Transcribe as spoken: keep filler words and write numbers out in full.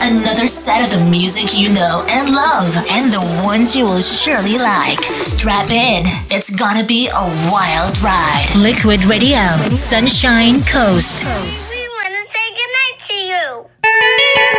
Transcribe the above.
Another set of the music you know and love, and the ones you will surely like. Strap in. It's gonna be a wild ride. Liquid Radio, Sunshine Coast.